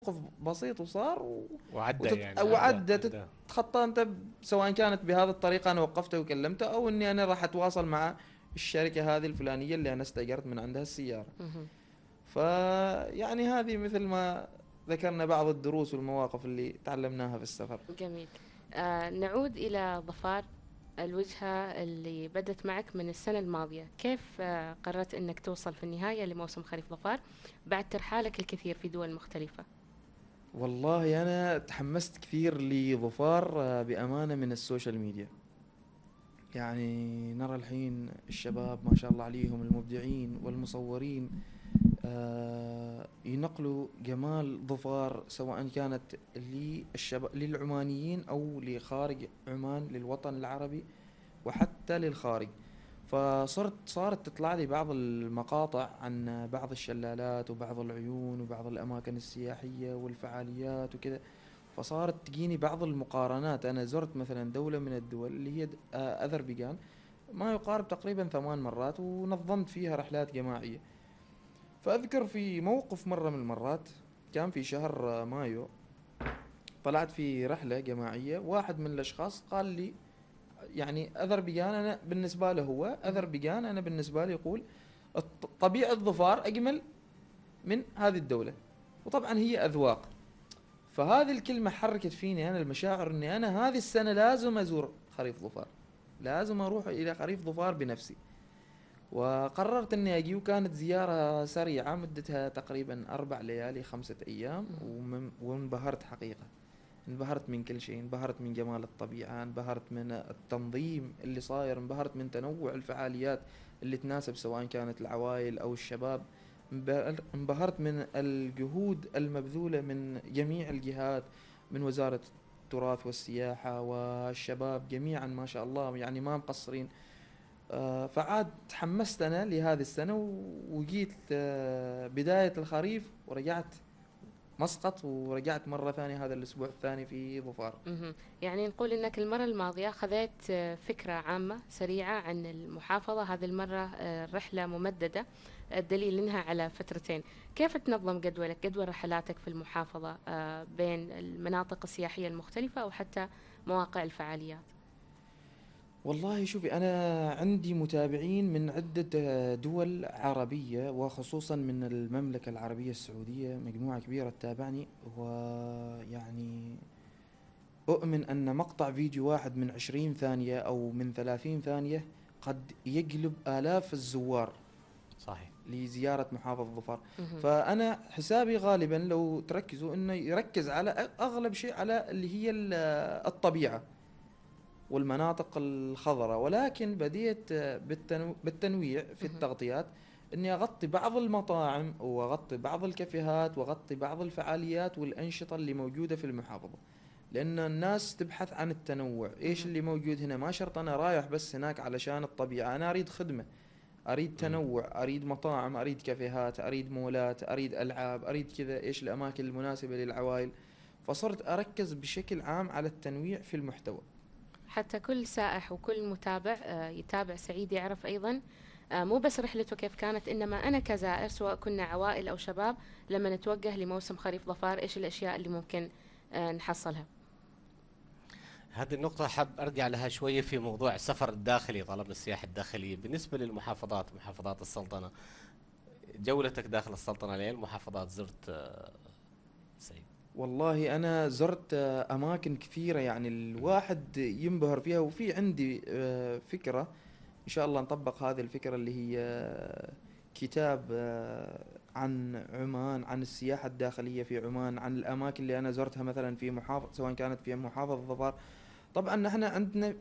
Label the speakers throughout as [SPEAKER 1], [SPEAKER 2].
[SPEAKER 1] موقف بسيط وصار
[SPEAKER 2] وعدى يعني
[SPEAKER 1] وعدى
[SPEAKER 2] عدى.
[SPEAKER 1] تتخطى انت سواء كانت بهذه الطريقه انا وقفته وكلمته، او اني انا راح اتواصل مع الشركه هذه الفلانيه اللي انا استاجرت من عندها السياره.
[SPEAKER 3] مهم.
[SPEAKER 1] فيعني هذه مثل ما ذكرنا بعض الدروس والمواقف اللي تعلمناها في السفر.
[SPEAKER 3] جميل. نعود إلى ظفار، الوجهة اللي بدت معك من السنة الماضية. كيف قررت أنك توصل في النهاية لموسم خريف ظفار بعد ترحالك الكثير في دول مختلفة؟
[SPEAKER 1] والله انا تحمست كثير لظفار بامانه من السوشيال ميديا. يعني نرى الحين الشباب ما شاء الله عليهم المبدعين والمصورين ينقلوا جمال ظفار، سواء كانت للعمانيين أو لخارج عمان للوطن العربي وحتى للخارج. صارت تطلع لي بعض المقاطع عن بعض الشلالات وبعض العيون وبعض الأماكن السياحية والفعاليات وكذا. فصارت تجيني بعض المقارنات. أنا زرت مثلا دولة من الدول اللي هي أذربيجان، ما يقارب تقريبا 8 مرات، ونظمت فيها رحلات جماعية. فأذكر في موقف مرة من المرات كان في شهر مايو، طلعت في رحلة جماعية. واحد من الأشخاص قال لي يعني أذربيجان أنا بالنسبة له، هو أذربيجان أنا بالنسبة لي يقول طبيعة ظفار أجمل من هذه الدولة. وطبعا هي أذواق. فهذه الكلمة حركت فيني أنا المشاعر أني أنا هذه السنة لازم أزور خريف ظفار، لازم أروح إلى خريف ظفار بنفسي. وقررت اني اجي، وكانت زيارة سريعة مدتها تقريبا 4 ليالي 5 ايام. وانبهرت حقيقة، انبهرت من كل شيء، انبهرت من جمال الطبيعة، انبهرت من التنظيم اللي صاير، انبهرت من تنوع الفعاليات اللي تناسب سواء كانت العوائل او الشباب. انبهرت من الجهود المبذولة من جميع الجهات، من وزارة التراث والسياحة والشباب جميعا ما شاء الله، يعني ما مقصرين. فعاد تحمست أنا لهذه السنة وجيت بداية الخريف، ورجعت مسقط، ورجعت مرة ثانية هذا الأسبوع الثاني في ظفار.
[SPEAKER 3] مهم. يعني نقول أنك المرة الماضية خذيت فكرة عامة سريعة عن المحافظة، هذه المرة رحلة ممددة، الدليل أنها على فترتين. كيف تنظم جدول رحلاتك في المحافظة بين المناطق السياحية المختلفة أو حتى مواقع الفعاليات؟
[SPEAKER 1] والله شوفي، أنا عندي متابعين من عدة دول عربية، وخصوصا من المملكة العربية السعودية، مجموعة كبيرة تتابعني. ويعني أؤمن أن مقطع فيديو واحد من 20 ثانية أو من 30 ثانية قد يجلب آلاف الزوار
[SPEAKER 2] صحيح.
[SPEAKER 1] لزيارة محافظة ظفار.
[SPEAKER 3] مهم.
[SPEAKER 1] فأنا حسابي غالبا لو تركزوا أنه يركز على أغلب شيء على اللي هي الطبيعة والمناطق الخضراء، ولكن بديت بالتنويع في
[SPEAKER 3] مهم.
[SPEAKER 1] التغطيات، اني اغطي بعض المطاعم واغطي بعض الكافيهات واغطي بعض الفعاليات والانشطه اللي موجوده في المحافظه. لان الناس تبحث عن التنوع، ايش
[SPEAKER 3] مهم.
[SPEAKER 1] اللي موجود هنا. ما شرط انا رايح بس هناك علشان الطبيعه، انا اريد خدمه، اريد
[SPEAKER 2] مم.
[SPEAKER 1] تنوع، اريد مطاعم، اريد كافيهات، اريد مولات، اريد العاب، اريد كذا، ايش الاماكن المناسبه للعوائل. فصرت اركز بشكل عام على التنويع في المحتوى.
[SPEAKER 3] حتى كل سائح وكل متابع يتابع سعيد يعرف أيضا مو بس رحلته كيف كانت، إنما أنا كزائر سواء كنا عوائل أو شباب لما نتوجه لموسم خريف ظفار إيش الأشياء اللي ممكن نحصلها.
[SPEAKER 2] هذه النقطة حاب أرجع لها شوية في موضوع السفر الداخلي، طلب السياحة الداخلية بالنسبة للمحافظات، محافظات السلطنة. جولتك داخل السلطنة لين محافظات زرت سعيد؟
[SPEAKER 1] والله أنا زرت أماكن كثيرة، يعني
[SPEAKER 2] مم.
[SPEAKER 1] الواحد ينبهر فيها. وفي عندي فكرة إن شاء الله نطبق هذه الفكرة اللي هي كتاب عن عمان، عن السياحة الداخلية في عمان، عن الأماكن اللي أنا زرتها مثلا في محافظة، سواء كانت في محافظة ظفار. طبعا نحن عندنا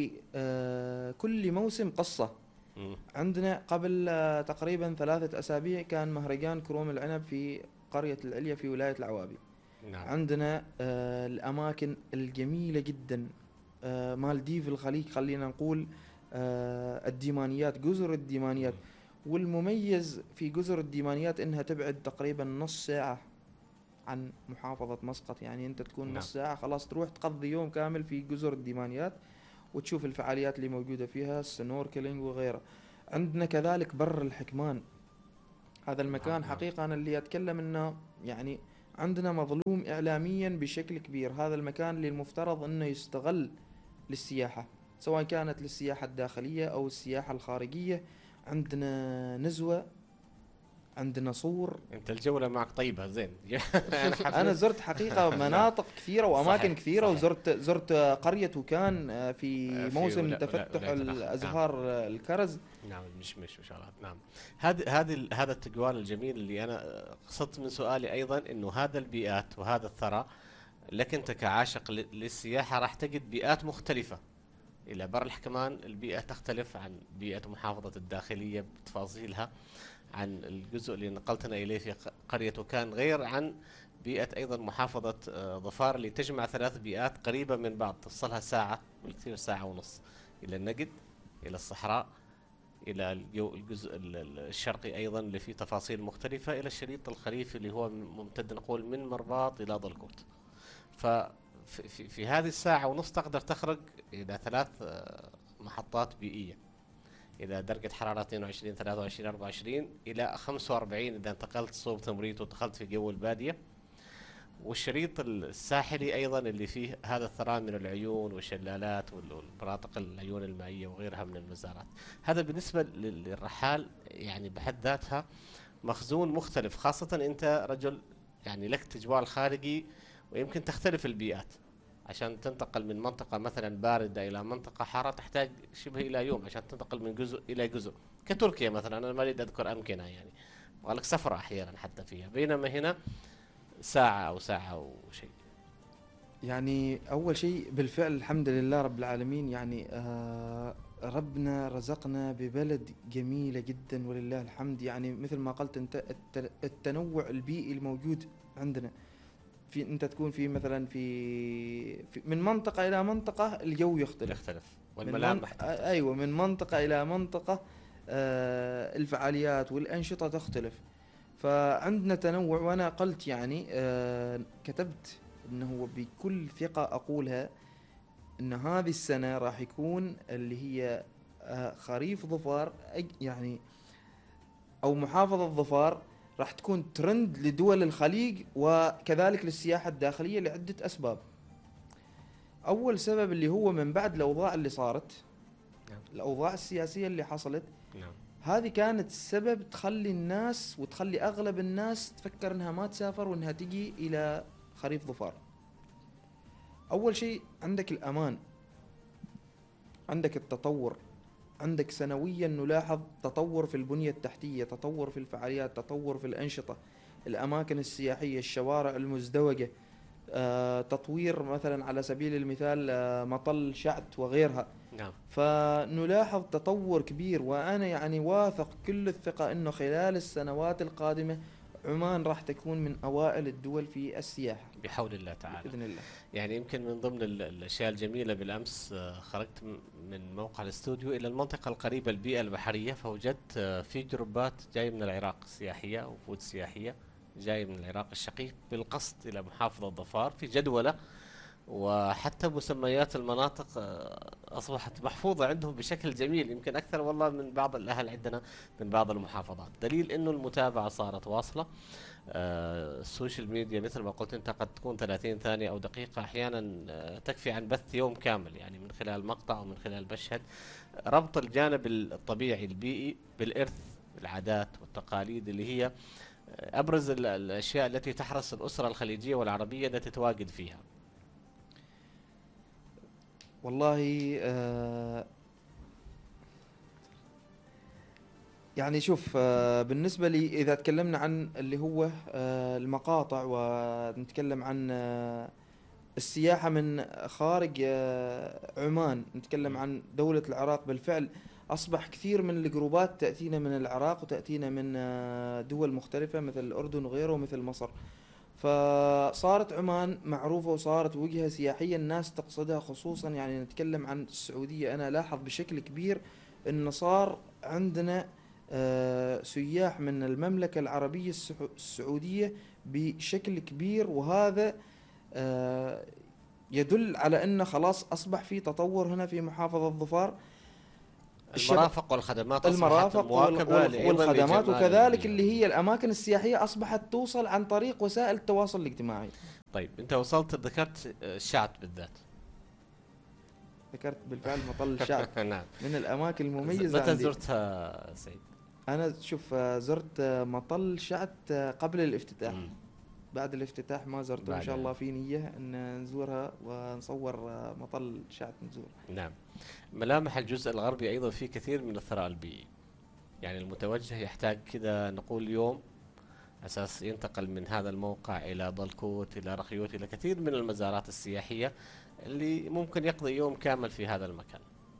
[SPEAKER 1] لكل موسم قصة.
[SPEAKER 2] مم.
[SPEAKER 1] عندنا قبل تقريبا 3 أسابيع كان مهرجان كروم العنب في قرية العليا في ولاية العوابي.
[SPEAKER 2] نعم.
[SPEAKER 1] عندنا الأماكن الجميلة جدا، مالديف الخليج خلينا نقول، الديمانيات، جزر الديمانيات.
[SPEAKER 2] مم.
[SPEAKER 1] والمميز في جزر الديمانيات إنها تبعد تقريبا نص ساعة عن محافظة مسقط. يعني أنت تكون
[SPEAKER 2] نعم.
[SPEAKER 1] نص ساعة خلاص تروح تقضي يوم كامل في جزر الديمانيات، وتشوف الفعاليات اللي موجودة فيها، السنوركلينج وغيرها. عندنا كذلك بر الحكمان. هذا المكان
[SPEAKER 2] نعم.
[SPEAKER 1] حقيقة أنا اللي أتكلم إنه يعني عندنا مظلوم إعلاميا بشكل كبير. هذا المكان اللي المفترض أنه يستغل للسياحة، سواء كانت للسياحة الداخلية أو السياحة الخارجية. عندنا نزوة، عندنا صور.
[SPEAKER 2] انت الجولة معك طيبة زين. انا
[SPEAKER 1] شوف، أنا
[SPEAKER 2] حبيت.
[SPEAKER 1] زرت حقيقة
[SPEAKER 2] نعم.
[SPEAKER 1] مناطق كثيرة وأماكن
[SPEAKER 2] صحيح
[SPEAKER 1] كثيرة،
[SPEAKER 2] صحيح.
[SPEAKER 1] وزرت قرية وكان في
[SPEAKER 2] في
[SPEAKER 1] موسم
[SPEAKER 2] ولا
[SPEAKER 1] تفتح
[SPEAKER 2] ولاية النخل. نعم.
[SPEAKER 1] الأزهار الكرز.
[SPEAKER 2] نعم المشمش وشغلات. نعم. هذا التجوال الجميل اللي انا قصدت من سؤالي ايضا انه هذا البيئات وهذا الثراء، لك انت كعاشق للسياحة راح تجد بيئات مختلفة. الى برلح كمان البيئة تختلف عن بيئة محافظة الداخلية بتفاصيلها، عن الجزء اللي نقلتنا اليه في قرية وكان، غير عن بيئة ايضا محافظة ظفار اللي تجمع ثلاث بيئات قريبة من بعض، تفصلها ساعة بالكثير ساعة ونص، الى النجد، الى الصحراء، الى الجزء الشرقي ايضا اللي فيه تفاصيل مختلفة، الى الشريط الخريفي اللي هو ممتد نقول من مرباط الى ظلكوت. في هذه الساعة ونص تقدر تخرج إلى ثلاث محطات بيئية، إلى درجة حرارة 22 23 24 إلى 45 إذا انتقلت صوب تمريت ودخلت في جو البادية، والشريط الساحلي أيضا اللي فيه هذا الثراء من العيون والشلالات والمناطق العيون المائية وغيرها من المزارات. هذا بالنسبة للرحال يعني بحد ذاتها مخزون مختلف، خاصة أنت رجل يعني لك تجوال خارجي، ويمكن تختلف البيئات. عشان تنتقل من منطقة مثلا باردة إلى منطقة حارة تحتاج شبه إلى يوم عشان تنتقل من جزء إلى جزء، كتركيا مثلا. أنا ما أريد أذكر أمكنة يعني، ولك سفرة أحيانا حتى فيها، بينما هنا ساعة أو ساعة وشيء.
[SPEAKER 1] يعني أول شيء بالفعل الحمد لله رب العالمين، يعني ربنا رزقنا ببلد جميلة جدا ولله الحمد. يعني مثل ما قلت أنت، التنوع البيئي الموجود عندنا، في أنت تكون في مثلا في من منطقة إلى منطقة الجو يختلف.
[SPEAKER 2] والملامح تختلف.
[SPEAKER 1] أيوة، من منطقة إلى منطقة الفعاليات والأنشطة تختلف. فعندنا تنوع. وأنا قلت يعني كتبت انه بكل ثقة اقولها ان هذه السنة راح يكون اللي هي خريف ظفار، يعني او محافظة ظفار راح تكون ترند لدول الخليج وكذلك للسياحة الداخلية لعدة اسباب. اول سبب اللي هو من بعد الاوضاع اللي صارت، الاوضاع السياسية اللي حصلت، هذه كانت السبب تخلي الناس وتخلي اغلب الناس تفكر انها ما تسافر وانها تجي الى خريف ظفار. أول شيء عندك الأمان، عندك التطور، عندك سنويا نلاحظ تطور في البنية التحتية، تطور في الفعاليات، تطور في الأنشطة، الأماكن السياحية، الشوارع المزدوجة، تطوير مثلا على سبيل المثال مطل شعت وغيرها.
[SPEAKER 2] نعم.
[SPEAKER 1] فنلاحظ تطور كبير، وأنا يعني واثق كل الثقة أنه خلال السنوات القادمة عمان راح تكون من أوائل الدول في السياحة
[SPEAKER 2] بحول الله تعالى
[SPEAKER 1] بإذن الله.
[SPEAKER 2] يعني يمكن من ضمن الأشياء الجميلة بالأمس خرجت من موقع الاستوديو إلى المنطقة القريبة البيئة البحرية، فوجدت في جروبات جاي من العراق سياحية وفود سياحية جاي من العراق الشقيق بالقصد إلى محافظة ظفار في جدولة، وحتى مسميات المناطق أصبحت محفوظة عندهم بشكل جميل، يمكن أكثر والله من بعض الأهل عندنا من بعض المحافظات، دليل أنه المتابعة صارت واصلة. السوشيال ميديا مثل ما قلت أنت قد تكون 30 ثانية أو دقيقة، أحيانا تكفي عن بث يوم كامل، يعني من خلال مقطع أو من خلال مشهد. ربط الجانب الطبيعي البيئي بالإرث، العادات والتقاليد اللي هي أبرز الأشياء التي تحرص الأسرة الخليجية والعربية أن تتواجد فيها.
[SPEAKER 1] والله يعني شوف، بالنسبة لي إذا تكلمنا عن اللي هو المقاطع، ونتكلم عن السياحة من خارج عمان، نتكلم عن دولة العراق. بالفعل أصبح كثير من الجروبات تأتينا من العراق وتأتينا من دول مختلفة مثل الأردن وغيره ومثل مصر. فصارت عمان معروفة وصارت وجهة سياحية الناس تقصدها، خصوصا يعني نتكلم عن السعودية. أنا لاحظ بشكل كبير أن صار عندنا سياح من المملكة العربية السعودية بشكل كبير، وهذا يدل على أن خلاص أصبح في تطور هنا في محافظة ظفار.
[SPEAKER 2] المرافق والخدمات أصبحت
[SPEAKER 1] المرافق
[SPEAKER 2] مواكبة أيضا
[SPEAKER 1] والخدمات،
[SPEAKER 2] لجمال
[SPEAKER 1] وكذلك اللي هي الأماكن السياحية أصبحت توصل عن طريق وسائل التواصل الاجتماعي.
[SPEAKER 2] طيب أنت وصلت ذكرت الشعب بالذات.
[SPEAKER 1] ذكرت بالفعل مطل الشعب
[SPEAKER 2] نعم.
[SPEAKER 1] من الأماكن المميزة
[SPEAKER 2] متى
[SPEAKER 1] عندي.
[SPEAKER 2] زرتها سعيد؟
[SPEAKER 1] أنا شوف زرت مطل شعت قبل الافتتاح.
[SPEAKER 2] مم.
[SPEAKER 1] بعد الافتتاح ما زرته، إن
[SPEAKER 2] بعد.
[SPEAKER 1] شاء الله في نية أن نزورها ونصور مطل شعت نزور.
[SPEAKER 2] نعم. ملامح الجزء الغربي أيضا فيه كثير من الثراء البيئي، يعني المتوجه يحتاج كذا نقول يوم أساس ينتقل من هذا الموقع إلى ضلكوت إلى رخيوت إلى كثير من المزارات السياحية اللي ممكن يقضي يوم كامل في هذا المكان.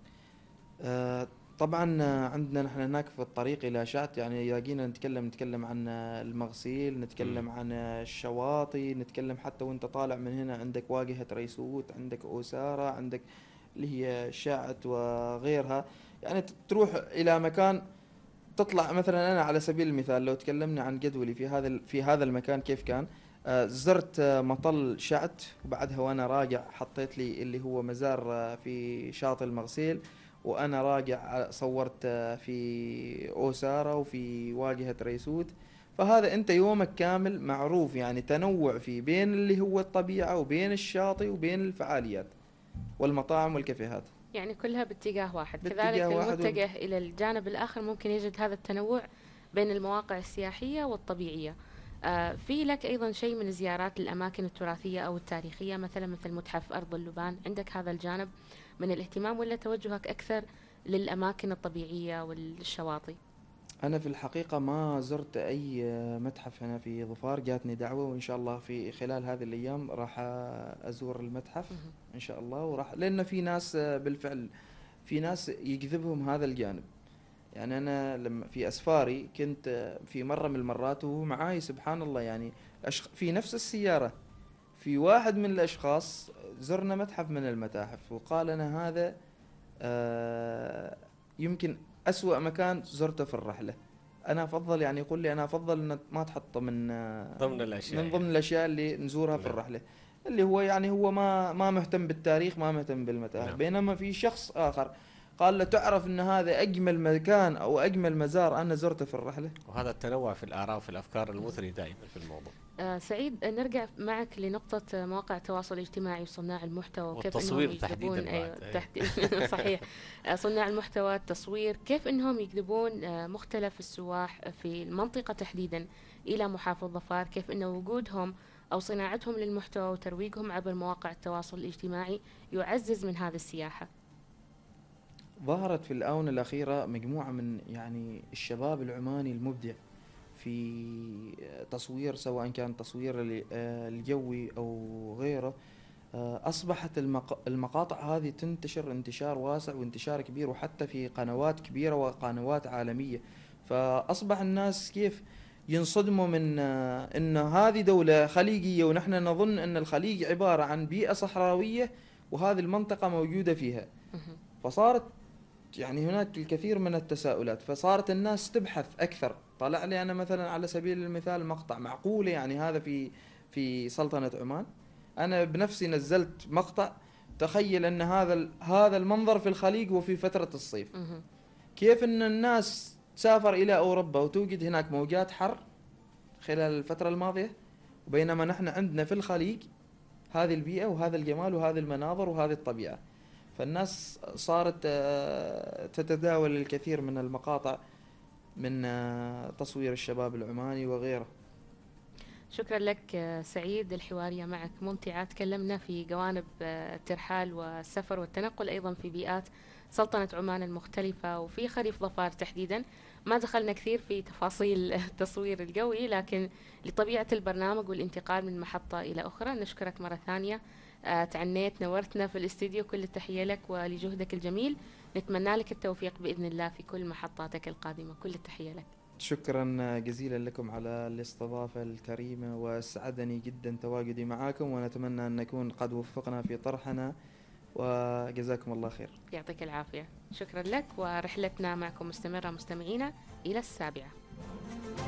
[SPEAKER 1] طبعا عندنا نحن هناك في الطريق إلى شعت، يعني إذا جينا نتكلم عن المغسيل، نتكلم عن الشواطئ، نتكلم حتى وانت طالع من هنا عندك واجهة ريسوت، عندك أوسارة، عندك اللي هي شعت وغيرها. يعني تروح إلى مكان، تطلع مثلا أنا على سبيل المثال لو تكلمنا عن جدولي في هذا المكان كيف كان. زرت مطل شعت، وبعدها وأنا راجع حطيت لي اللي هو مزار في شاطئ المغسيل، وأنا راجع صورت في أوسارة وفي واجهة ريسوت. فهذا أنت يومك كامل معروف، يعني تنوع في بين اللي هو الطبيعة وبين الشاطئ وبين الفعاليات والمطاعم والكافيهات.
[SPEAKER 3] يعني كلها باتجاه واحد.
[SPEAKER 1] باتجاه
[SPEAKER 3] كذلك
[SPEAKER 1] واحد
[SPEAKER 3] المتجه إلى الجانب الآخر ممكن يجد هذا التنوع بين المواقع السياحية والطبيعية. في لك أيضا شيء من زيارات الأماكن التراثية أو التاريخية، مثلا مثل متحف أرض اللبان، عندك هذا الجانب من الاهتمام ولا توجهك أكثر للأماكن الطبيعية والشواطئ؟
[SPEAKER 1] أنا في الحقيقة ما زرت أي متحف هنا في ظفار، جاتني دعوة وإن شاء الله في خلال هذه الأيام راح أزور المتحف
[SPEAKER 3] مهم.
[SPEAKER 1] إن شاء الله. وراح لأن في ناس بالفعل في ناس يجذبهم هذا الجانب. يعني أنا لما في أسفاري كنت في مرة من المرات وهو معاي سبحان الله، يعني في نفس السيارة في واحد من الأشخاص زرنا متحف من المتاحف وقال أنا هذا يمكن أسوأ مكان زرته في الرحلة. أنا أفضل، يعني يقول لي أنا أفضل أن ما تحط من
[SPEAKER 2] ضمن الأشياء
[SPEAKER 1] من ضمن الأشياء اللي نزورها في
[SPEAKER 2] نعم.
[SPEAKER 1] الرحلة، اللي هو يعني هو ما مهتم بالتاريخ، ما مهتم بالمتاحف.
[SPEAKER 2] نعم.
[SPEAKER 1] بينما في شخص آخر قال له تعرف أن هذا أجمل مكان أو أجمل مزار أنا زرته في الرحلة.
[SPEAKER 2] وهذا التنوع في الآراء وفي الأفكار المثري دائما في الموضوع.
[SPEAKER 3] سعيد، نرجع معك لنقطة مواقع التواصل الاجتماعي وصناع المحتوى وكيف
[SPEAKER 2] والتصوير
[SPEAKER 3] انهم
[SPEAKER 2] تحديداً
[SPEAKER 3] يجذبون.
[SPEAKER 2] بعد.
[SPEAKER 3] تحديدا صحيح. صناع المحتوى، التصوير، كيف انهم يجذبون مختلف السواح في المنطقة تحديدا الى محافظة ظفار، كيف انه وجودهم او صناعتهم للمحتوى وترويجهم عبر مواقع التواصل الاجتماعي يعزز من هذه السياحة.
[SPEAKER 1] ظهرت في الآونة الأخيرة مجموعة من يعني الشباب العماني المبدع في تصوير، سواء كان تصوير الجوي أو غيره. أصبحت المقاطع هذه تنتشر انتشار واسع وانتشار كبير، وحتى في قنوات كبيرة وقنوات عالمية. فأصبح الناس كيف ينصدموا من أن هذه دولة خليجية، ونحن نظن أن الخليج عبارة عن بيئة صحراوية وهذه المنطقة موجودة فيها.
[SPEAKER 3] مهم.
[SPEAKER 1] فصارت يعني هناك الكثير من التساؤلات، فصارت الناس تبحث أكثر. طلع لي أنا مثلا على سبيل المثال مقطع معقولة، يعني هذا في سلطنة عمان. أنا بنفسي نزلت مقطع، تخيل أن هذا المنظر في الخليج وفي فترة الصيف.
[SPEAKER 3] مهم.
[SPEAKER 1] كيف أن الناس تسافر إلى أوروبا وتوجد هناك موجات حر خلال الفترة الماضية، وبينما نحن عندنا في الخليج هذه البيئة وهذا الجمال وهذه المناظر وهذه الطبيعة. فالناس صارت تتداول الكثير من المقاطع من تصوير الشباب العماني وغيره.
[SPEAKER 3] شكرا لك سعيد، الحوارية معك ممتعة. تكلمنا في جوانب الترحال والسفر والتنقل أيضا في بيئات سلطنة عمان المختلفة وفي خريف ظفار تحديدا. ما دخلنا كثير في تفاصيل التصوير الجوي، لكن لطبيعة البرنامج والانتقال من محطة إلى أخرى نشكرك مرة ثانية. تعنيت، نورتنا في الاستديو، كل التحية لك ولجهدك الجميل. نتمنى لك التوفيق بإذن الله في كل محطاتك القادمة. كل التحية لك.
[SPEAKER 1] شكرا جزيلا لكم على الاستضافة الكريمة، وسعدني جدا تواجدي معكم، ونتمنى أن نكون قد وفقنا في طرحنا، وجزاكم الله خير.
[SPEAKER 3] يعطيك العافية. شكرا لك، ورحلتنا معكم مستمرة مستمعينا إلى 7.